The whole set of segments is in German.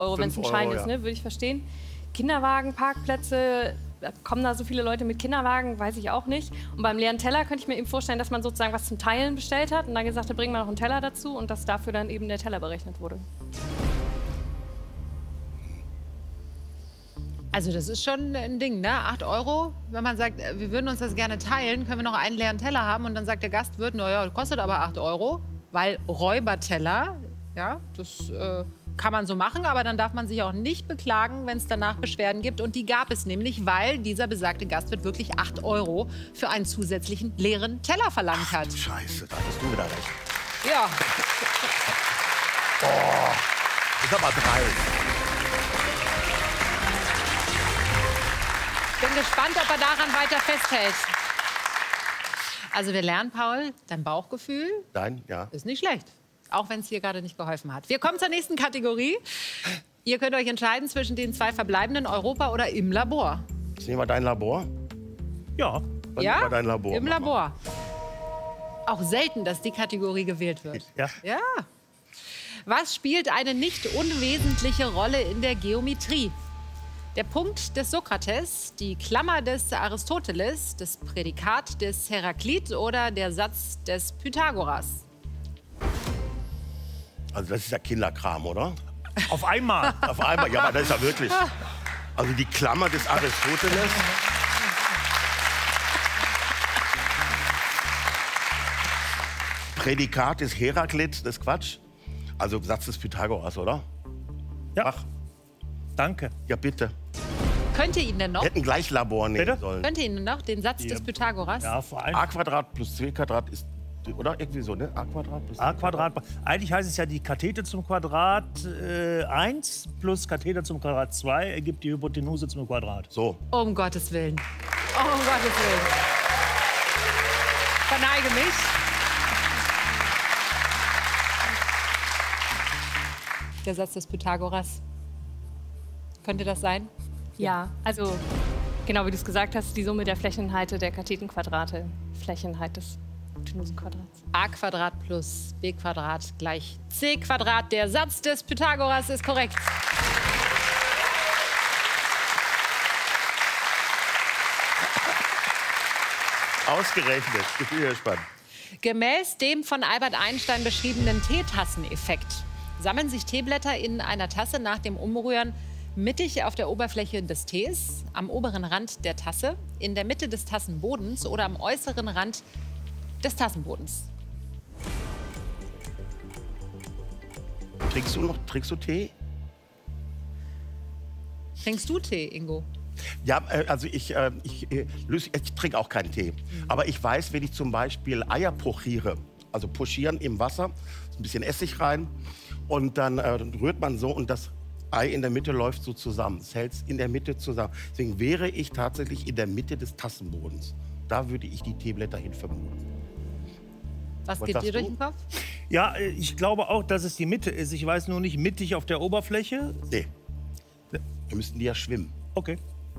Euro, wenn es ein Schein ist, ne? Würde ich verstehen. Kinderwagen, Parkplätze, kommen da so viele Leute mit Kinderwagen, weiß ich auch nicht. Und beim leeren Teller könnte ich mir eben vorstellen, dass man sozusagen was zum Teilen bestellt hat und dann gesagt hat, bringen wir noch einen Teller dazu und dass dafür dann eben der Teller berechnet wurde. Also das ist schon ein Ding, ne? 8 Euro, wenn man sagt, wir würden uns das gerne teilen, können wir noch einen leeren Teller haben und dann sagt der Gastwirt, naja, kostet aber 8 Euro, weil Räuberteller, ja, das kann man so machen, aber dann darf man sich auch nicht beklagen, wenn es danach Beschwerden gibt. Und die gab es nämlich, weil dieser besagte Gastwirt wirklich 8 Euro für einen zusätzlichen leeren Teller verlangt hat. Ach, Scheiße, da hattest du wieder recht. Ja. Boah, ist aber 3. Bin gespannt, ob er daran weiter festhält. Also wir lernen, Paul, dein Bauchgefühl ist nicht schlecht. Auch wenn es hier gerade nicht geholfen hat. Wir kommen zur nächsten Kategorie. Ihr könnt euch entscheiden zwischen den 2 verbleibenden, Europa oder im Labor. Ist nicht mal dein Labor? Ja. Ja, dein Labor, im Labor. Auch selten, dass die Kategorie gewählt wird. Ja. Ja. Was spielt eine nicht unwesentliche Rolle in der Geometrie? Der Punkt des Sokrates, die Klammer des Aristoteles, das Prädikat des Heraklit oder der Satz des Pythagoras? Also das ist ja Kinderkram, oder? Auf einmal. Auf einmal, ja, aber das ist ja wirklich. Also die Klammer des Aristoteles. Prädikat des Heraklit, das ist Quatsch. Also Satz des Pythagoras, oder? Ja. Ach. Danke. Ja, bitte. Könnt ihr ihn denn noch? Wir hätten gleich Labor nehmen sollen. Könnt ihr ihn denn noch, den Satz des Pythagoras? Ja, vor allem. A² plus C² ist, oder irgendwie so, ne? A² plus A². Eigentlich heißt es ja, die Kathete zum Quadrat 1 plus Kathete zum Quadrat 2 ergibt die Hypotenuse zum Quadrat. So. Um Gottes Willen. Um Gottes Willen. Verneige mich. Der Satz des Pythagoras. Könnte das sein? Ja, also genau wie du es gesagt hast, die Summe der Flächenheite der Kathetenquadrate, Flächenheit des Hypotenusenquadrats. A² plus B² gleich C². Der Satz des Pythagoras ist korrekt. Ausgerechnet. Ich bin gespannt. Gemäß dem von Albert Einstein beschriebenen Teetasseneffekt sammeln sich Teeblätter in einer Tasse nach dem Umrühren mittig auf der Oberfläche des Tees, am oberen Rand der Tasse, in der Mitte des Tassenbodens oder am äußeren Rand des Tassenbodens. Trinkst du Tee? Trinkst du Tee, Ingo? Ja, also ich trinke auch keinen Tee. Aber ich weiß, wenn ich zum Beispiel Eier pochiere, also pochieren im Wasser, ein bisschen Essig rein und dann rührt man so und das Ei in der Mitte läuft so zusammen. Es hält in der Mitte zusammen. Deswegen wäre ich tatsächlich in der Mitte des Tassenbodens. Da würde ich die Teeblätter hin vermuten. Was geht dir durch den Kopf? Ja, ich glaube auch, dass es die Mitte ist. Ich weiß nur nicht, mittig auf der Oberfläche. Nee. Wir müssten die ja schwimmen. Okay.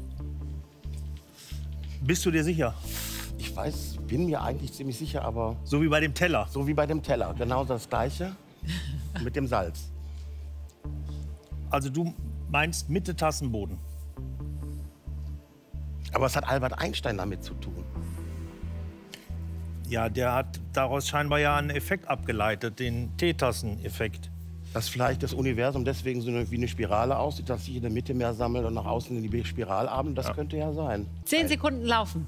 Bist du dir sicher? Ich bin mir eigentlich ziemlich sicher, aber... So wie bei dem Teller? So wie bei dem Teller. Genau das Gleiche mit dem Salz. Also du meinst Mitte Tassenboden? Aber was hat Albert Einstein damit zu tun? Ja, der hat daraus scheinbar ja einen Effekt abgeleitet, den Teetasseneffekt. Dass vielleicht das Universum deswegen so wie eine Spirale aussieht, dass sich in der Mitte mehr sammelt und nach außen in die Spiralarme, das könnte ja sein. 10 Sekunden laufen.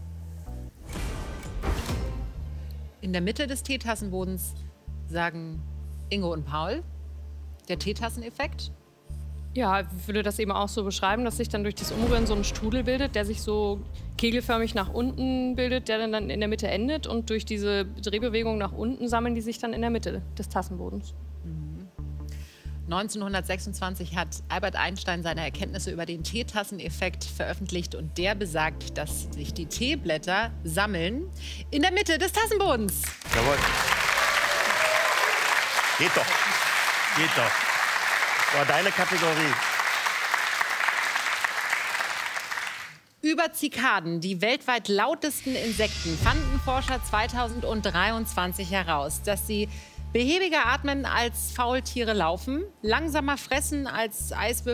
In der Mitte des Teetassenbodens sagen Ingo und Paul, der Teetasseneffekt. Ja, ich würde das eben auch so beschreiben, dass sich dann durch das Umrühren so ein Strudel bildet, der sich so kegelförmig nach unten bildet, der dann in der Mitte endet. Und durch diese Drehbewegung nach unten sammeln die sich dann in der Mitte des Tassenbodens. 1926 hat Albert Einstein seine Erkenntnisse über den Teetasseneffekt veröffentlicht. Und der besagt, dass sich die Teeblätter sammeln in der Mitte des Tassenbodens. Jawohl. Geht doch. Geht doch. War deine Kategorie. Über Zikaden, die weltweit lautesten Insekten, fanden Forscher 2023 heraus, dass sie Behäbiger atmen als Faultiere laufen, langsamer fressen als Eiswürfel